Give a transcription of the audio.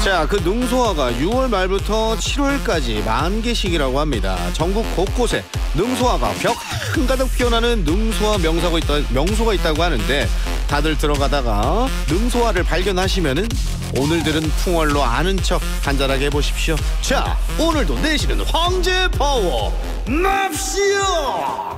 자, 그 능소화가 6월 말부터 7월까지 만개식이라고 합니다. 전국 곳곳에 능소화가 벽 한가득 피어나는 능소화 명소가 있다고 하는데, 다들 들어가다가 능소화를 발견하시면은 오늘 들은 풍월로 아는 척 간단하게 해보십시오. 자, 오늘도 내시는 황제 파워 납시오.